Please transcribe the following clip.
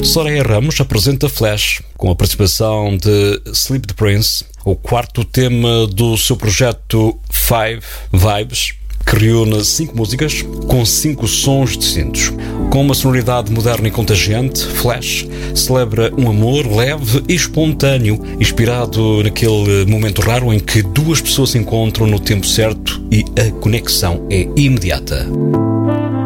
Soraya Ramos apresenta Flash, com a participação de Sleep the Prince, o quarto tema do seu projeto Five Vibes, que reúne 5 músicas com 5 sons distintos. Com uma sonoridade moderna e contagiante, Flash celebra um amor leve e espontâneo, inspirado naquele momento raro em que 2 pessoas se encontram no tempo certo e a conexão é imediata.